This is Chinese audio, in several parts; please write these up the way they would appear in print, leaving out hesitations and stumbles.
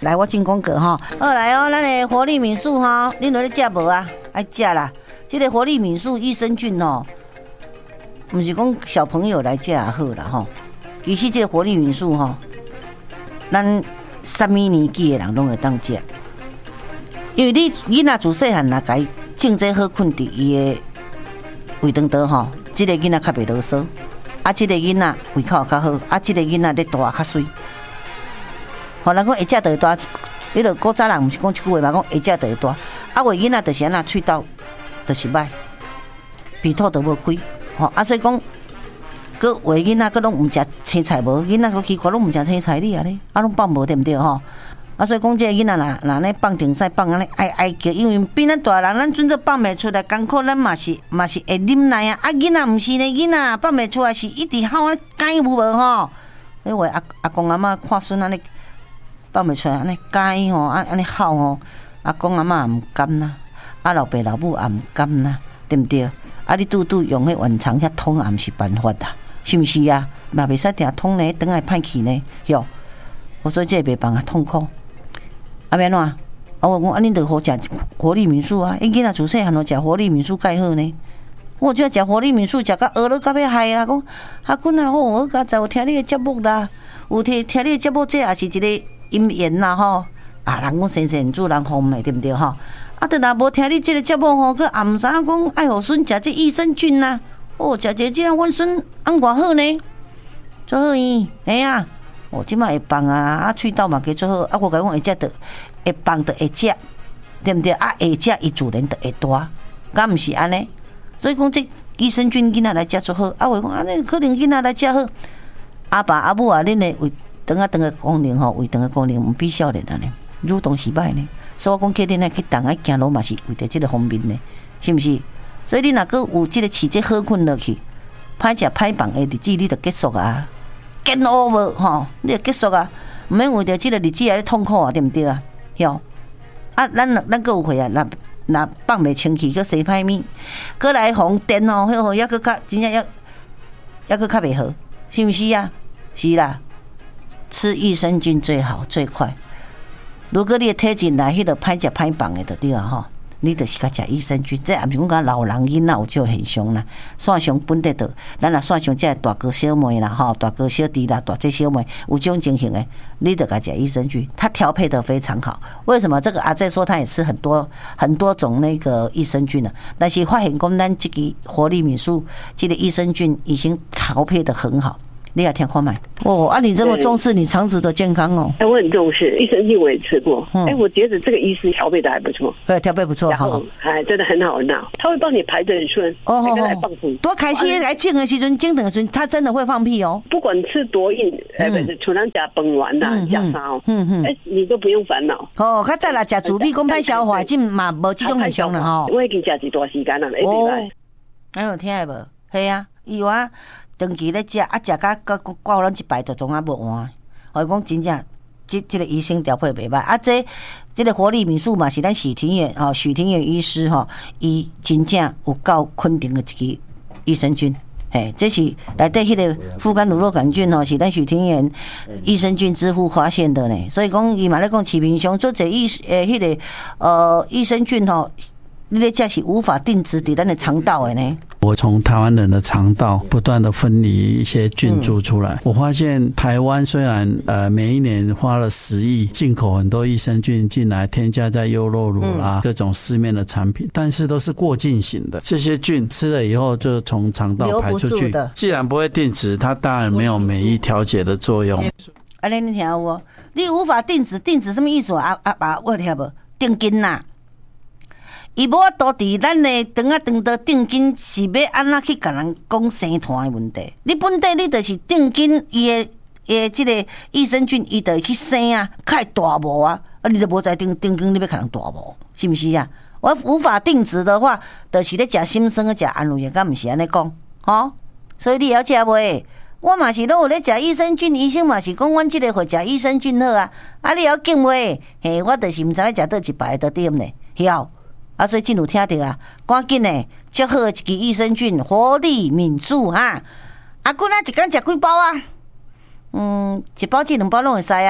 来，我进功课哈。好来哦，咱的活力敏素哈，恁落咧食无啊？爱食啦。这个活力敏素益生菌哦，不是讲小朋友来食也好啦吼。其实这个活力敏素吼，咱什么年纪的人拢会当食，因为你囡仔自细汉若甲伊种这好困伫伊的胃肠道吼，这个囡仔较袂啰嗦，啊，这个囡仔胃口较好，啊，这个囡仔咧大较水。吼，人讲会食就会大，迄个古早人毋是讲一句话嘛，讲会食就会大，啊，为囡仔就是安那喙斗就是歹，鼻吐都无开，吼，啊，所以讲，佮为囡仔佮拢毋食青菜无，囡仔佮奇怪拢毋食青菜哩啊咧，啊，拢放无对毋对吼？啊，所以讲这个囡仔若安尼放顶使放安尼哀叫，因为比咱大人，咱准做放袂出来，艰苦咱嘛是会忍耐啊。啊，囡仔毋是呢，囡仔放袂出来是一直吼安尼解有无吼？因为阿公阿嬷看孙安尼放袂出来，安尼解吼，安尼吼吼，阿公阿嬷也毋甘呐，啊老爸老母也毋甘呐，对毋对？啊，你拄用迄圆肠遐捅也毋是办法啦，是毋是啊？嘛袂使定捅呢，等下歹去呢，哟。我说这袂放啊痛苦。啊，免怎？啊，我讲啊，恁着好食活力敏素啊！因囡仔自细汉就食活力敏素介好呢。我就食活力敏素，食到饿了到要害啦！讲阿君啊，我刚才有听你的节目啦，有听你的节目，这也是一个因缘啦吼。啊，人讲生生主人风的，对不对吼？啊，得若无听你这个节目吼，佮也毋知影讲爱互孙食这益生菌呐。哦，食这样阮孙安偌好呢？做好伊，嘿啊！哦，即摆会放啊，啊，喙斗嘛加做好，啊，我甲讲会食着会放着会食，对毋对？啊，会食伊自然就会大，敢毋是安尼？所以讲这益生菌囡仔来食做好，啊，我讲安尼可能囡仔来食好，阿爸阿母啊，恁的胃肠的功能吼，胃肠的功能毋比少年安尼，蠕动是歹呢。所以我讲叫恁来去动爱行路嘛是为着即个方面呢，是毋是？所以你若个有即个饲这好困落去，歹食歹放的日子你就结束啊。get over 吼，你就结束啊，毋免为着即个日子来痛苦啊，对毋对啊？哟，啊，咱个有会啊，若放袂清气，佮生歹物，佮来放电哦，迄个抑佮较真正抑佮较袂好，是毋是啊？是啦，吃益生菌最好最快。如果你的体质内迄个歹食歹放的就对啊吼。你就是较食益生菌，这也毋是讲老人囡仔有这现象啦。线上本地的，咱若线上这大哥小妹啦，吼，大哥小弟啦，大姐小妹有这种情形的，你得甲食益生菌，它调配的非常好。为什么这个阿姐说她也吃很多种那个益生菌了，但是发现讲咱这个活力敏素，这个益生菌已经调配的很好。你也听看麦哦，啊，你这么重视你肠子的健康哦？ 我很重视，益生菌我也吃过。我觉得这个医师调配的还不错， 对，调配不错哈， 真的很好很好，他会帮你排得很顺，还来放屁。 多开心来种的时阵，种的时阵，他真的会放屁哦。 不管吃多硬，不是，除了加崩丸啦，加啥哦，你都不用烦恼。 哦，较早啦，食猪皮讲歹消化，即嘛无这种现象了吼。 我已经食一段时间了，一礼拜。 哎有听下无？系啊，伊话。长期咧食，啊食甲挂咱一摆就总啊无换。我讲真正，这个医生调配袂歹。啊，这个活力敏素嘛是咱许廷元医师吼，伊真正有够肯定的一个益生菌。嘿，这是内底迄个副肝乳酪杆菌吼，是咱许廷元益生菌之父发现的呢。所以讲，伊嘛咧讲市面上做这益生菌吼，你咧食是无法定植伫咱的肠道的呢。 我从台湾人的肠道不断的分离一些菌株出来，我发现台湾虽然每一年花了10亿进口很多益生菌进来，添加在优酪乳啦各种市面的产品，但是都是过境型的，这些菌吃了以后就从肠道排出去，既然不会定植，它当然没有免疫调节的作用。 啊，你听有无？你无法定植什么意思啊？爸，我听无？定根呐。伊无法度伫咱的肠道定根，是要安怎去甲人讲生团的问题？你本地你就是定根，伊的即个益生菌，伊就会去生啊，较会大无啊，你就无在定根，你要甲人大无，是毋是啊？我无法定植的话，就是咧食心酸的食安慰的，敢毋是安尼讲？吼，所以你要食袂？我嘛是拢有咧食益生菌，医生嘛是讲阮即个会食益生菌好啊，啊你要紧袂？嘿，我就是毋知影食倒一排就点咧，晓。啊，所以真有听到啊，赶紧诶，足好一支益生菌活力敏素哈。啊，姑仔一工食几包啊？一包至2包拢会使啊。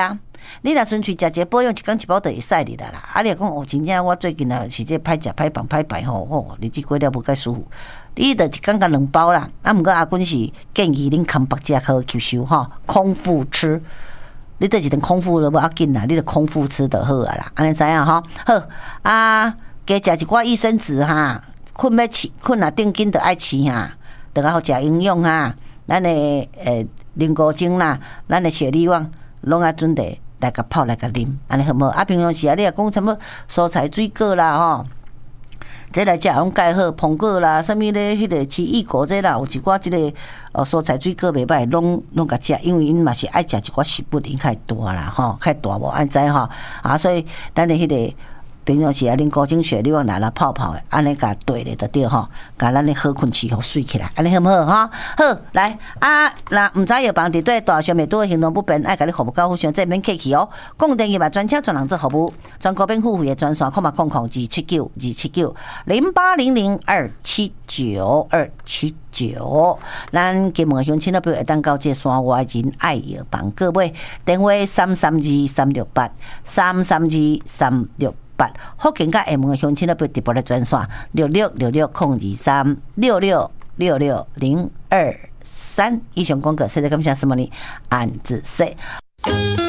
你若纯粹食一个保养，一工一包就会使你啦。啊，你若讲哦，真正我最近啊是这歹食歹放歹排吼，哦，日子过了无介舒服。你就一工甲2包啦。啊，毋过阿君是建议恁空腹食好吸收吼，空腹吃。你这一顿空腹都无要紧啦，你就空腹吃就好啊啦。安尼知影吼？好啊，加食一寡益生质哈，困要吃，困啊定紧就爱吃哈，就较好食营养哈。咱的菱角精啦，咱的雪利旺，拢要准备来甲泡来甲啉，安尼好无？啊，平常时啊，你若讲什么蔬菜水果啦吼，这来食拢介好，苹果啦，什么咧，迄个奇异果这啦，有一寡即个蔬菜水果袂歹，拢甲食，因为因嘛是爱食一寡食物，因较大啦吼，较大无安知吼啊，所以咱的迄个。平常时啊，啉高精血，你往拿来泡泡的，安尼甲对咧就对吼，甲咱的好困气互睡起来，安尼好唔好哈？好，来啊，那毋知药房伫对大小妹拄行动不便，爱甲你服务到互相，这免客气哦。讲电话嘛，专车专人做服务，全国免付费的专线，0800-279-279，0800-279-279。咱金门乡亲那边会当到这山外人爱药房购买，电话332-368，332-368。福建甲厦门的乡亲那边直播的专线6666-023，6666-023。以上广告，谢谢感谢什么呢？安子说。